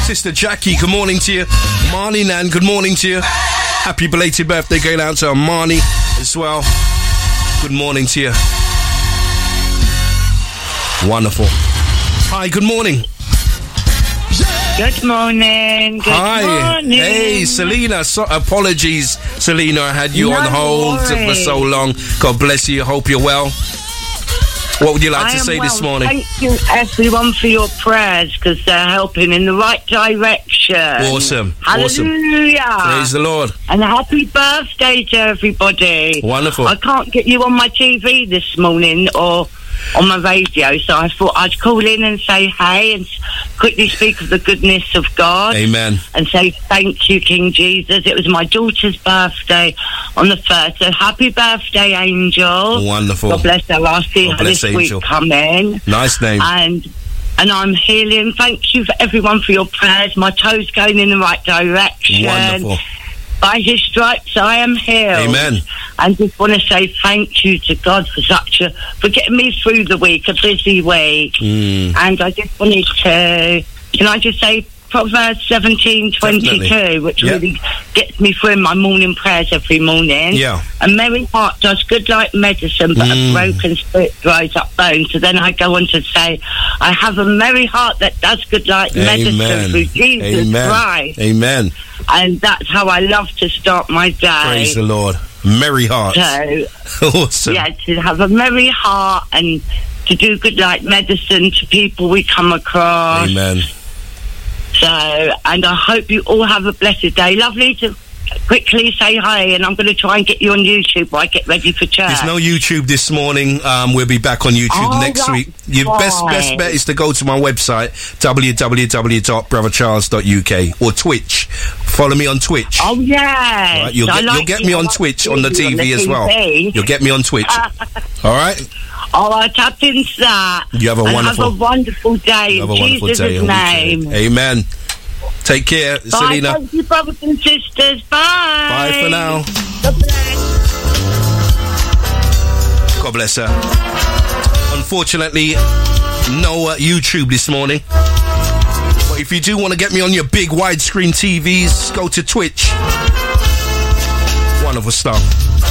Sister Jackie, good morning to you. Marnie Nan, good morning to you. Happy belated birthday going out to Marnie as well. Good morning to you. Wonderful. Hi, good morning. Good morning. Hi. Morning. Hey, Selena. Apologies, Selena. I had you on hold for so long. God bless you. Hope you're well. What would you like to say this morning? Thank you, everyone, for your prayers, because they're helping in the right direction. Awesome. Hallelujah. Awesome. Praise the Lord. And happy birthday to everybody. Wonderful. I can't get you on my TV this morning or on my radio, so I thought I'd call in and say hey and quickly speak of the goodness of God. Amen. And say thank you, King Jesus. It was my daughter's birthday on the 1st, so happy birthday, Angel. Wonderful. God bless her. I'll see her this Angel. week come in. Nice name. And I'm healing. Thank you for everyone for your prayers. My toes going in the right direction. Wonderful. By his stripes I am healed. Amen. And just want to say thank you to God for getting me through the week, a busy week. And I just wanted to, can I just say Proverbs 17:22, which really gets me through in my morning prayers every morning. Yeah. A merry heart does good like medicine, but a broken spirit dries up bones. So then I go on to say, I have a merry heart that does good like medicine through Jesus Christ. Amen. And that's how I love to start my day. Praise the Lord. Merry heart. So, awesome. Yeah, to have a merry heart and to do good like medicine to people we come across. Amen. So, and I hope you all have a blessed day. Lovely to quickly say hi, and I'm going to try and get you on YouTube while I get ready for church. There's no YouTube this morning. We'll be back on YouTube next week. Your best bet is to go to my website, www.brothercharles.uk, or Twitch. Follow me on Twitch. Oh, yeah. Right, you'll get me on Twitch on the TV as well. You'll get me on Twitch. All right? Oh, I tapped into that. You have a wonderful day in Jesus' name. Amen. Take care, Bye. Selena. Thank you, brothers and sisters. Bye. Bye for now. God bless her. Unfortunately, no YouTube this morning. But if you do want to get me on your big widescreen TVs, go to Twitch. Wonderful stuff.